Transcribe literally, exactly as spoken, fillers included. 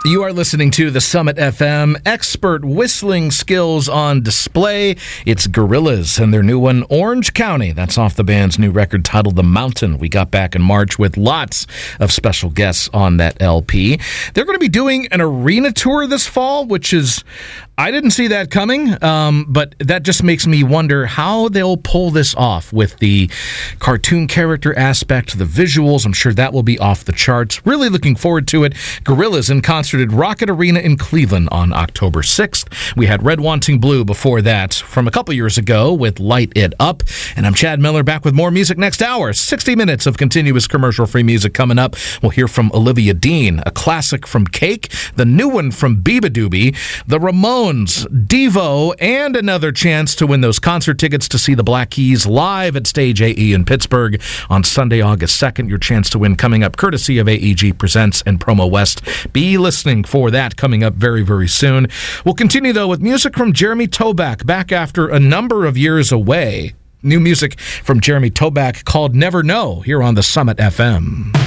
You are listening to the Summit F M, expert whistling skills on display. It's Gorillaz and their new one, Orange County. That's off the band's new record titled The Mountain. We got back in March with lots of special guests on that L P. They're going to be doing an arena tour this fall, which is, I didn't see that coming, um, but that just makes me wonder how they'll pull this off with the cartoon character aspect, the visuals. I'm sure that will be off the charts. Really looking forward to it. Gorillaz in concert at Rocket Arena in Cleveland on October sixth. We had Red Wanting Blue before that from a couple years ago with Light It Up. And I'm Chad Miller, back with more music next hour. sixty minutes of continuous commercial-free music coming up. We'll hear from Olivia Dean, a classic from Cake, the new one from Biba Doobie, the Ramones, Devo, and another chance to win those concert tickets to see the Black Keys live at Stage A E in Pittsburgh on Sunday, August second. Your chance to win coming up courtesy of A E G Presents and Promo West. Be listening for that coming up very, very soon. We'll continue, though, with music from Jeremy Toback, back after a number of years away. New music from Jeremy Toback called Never Know here on the Summit F M.